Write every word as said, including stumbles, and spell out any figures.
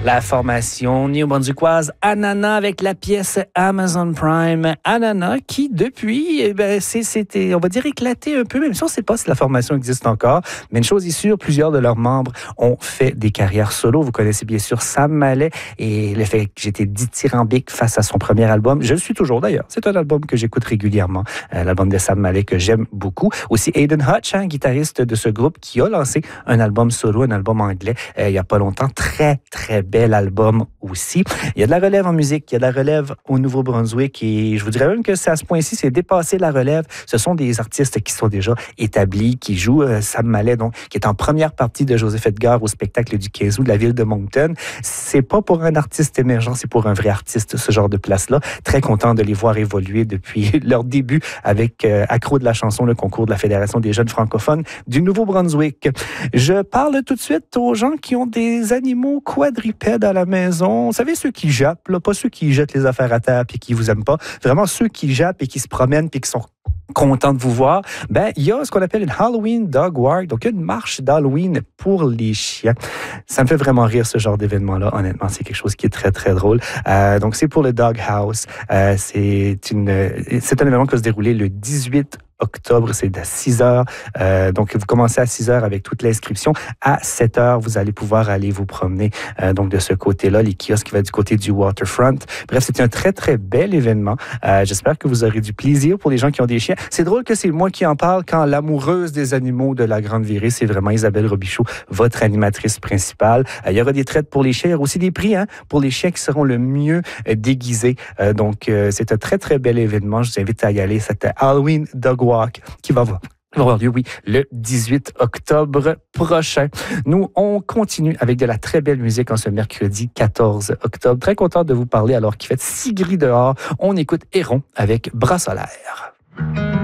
La formation néo-brunswickoise Anana avec la pièce Amazon Prime. Anana qui, depuis, eh ben, c'est, c'était, on va dire, éclaté un peu, même si on ne sait pas si la formation existe encore. Mais une chose est sûre, plusieurs de leurs membres ont fait des carrières solo. Vous connaissez bien sûr Sam Mallet et le fait que j'étais dithyrambique face à son premier album. Je le suis toujours d'ailleurs. C'est un album que j'écoute régulièrement. Euh, l'album de Sam Mallet que j'aime beaucoup. Aussi Aiden Hutch, hein, guitariste de ce groupe qui a lancé un album solo, un album anglais, euh, il n'y a pas longtemps. Très, très bel album aussi. Il y a de la relève en musique, il y a de la relève au Nouveau-Brunswick et je vous dirais même que c'est à ce point-ci, c'est dépasser la relève. Ce sont des artistes qui sont déjà établis, qui jouent. Euh, Sam Mallet, donc, qui est en première partie de Joseph Edgar au spectacle du quinze août de la ville de Moncton. C'est pas pour un artiste émergent, c'est pour un vrai artiste, ce genre de place-là. Très content de les voir évoluer depuis leur début avec euh, Accro de la chanson, le concours de la Fédération des jeunes francophones du Nouveau-Brunswick. Je parle tout de suite aux gens qui ont des animaux quadrupèdes à la maison. Vous savez, ceux qui jappent, là, pas ceux qui jettent les affaires à terre et qui vous aiment pas. Vraiment ceux qui jappent et qui se promènent et qui sont contents de vous voir. Ben, il y a ce qu'on appelle une Halloween Dog Walk, donc une marche d'Halloween pour les chiens. Ça me fait vraiment rire, ce genre d'événement-là. Honnêtement, c'est quelque chose qui est très, très drôle. Euh, donc, c'est pour le Dog House. Euh, c'est, une, c'est un événement qui va se dérouler le dix-huit octobre, c'est à six heures. Euh, donc, vous commencez à six heures avec toute l'inscription. À sept heures, vous allez pouvoir aller vous promener euh, donc de ce côté-là, les kiosques qui vont du côté du waterfront. Bref, c'est un très, très bel événement. Euh, j'espère que vous aurez du plaisir pour les gens qui ont des chiens. C'est drôle que c'est moi qui en parle quand l'amoureuse des animaux de la Grande Virée, c'est vraiment Isabelle Robichaud, votre animatrice principale. Euh, il y aura des traites pour les chiens. Il y aura aussi des prix hein, pour les chiens qui seront le mieux euh, déguisés. Euh, donc, euh, c'est un très, très bel événement. Je vous invite à y aller. C'était Halloween Dog Walk qui va avoir va avoir lieu, oui, le dix-huit octobre prochain. Nous, on continue avec de la très belle musique en ce mercredi quatorze octobre. Très content de vous parler alors qu'il fait si gris dehors. On écoute Héron avec Bras solaire.